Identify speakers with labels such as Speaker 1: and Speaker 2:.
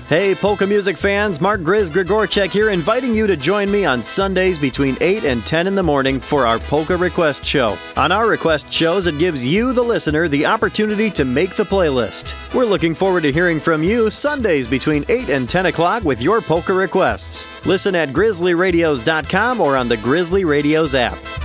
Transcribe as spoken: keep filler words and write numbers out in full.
Speaker 1: Hey, polka music fans, Mark Grizz Grigorchek here, inviting you to join me on Sundays between eight and ten in the morning for our Polka Request Show. On our request shows, it gives you, the listener, the opportunity to make the playlist. We're looking forward to hearing from you Sundays between eight and ten o'clock with your polka requests. Listen at grizzly radios dot com or on the Grizzly Radios app.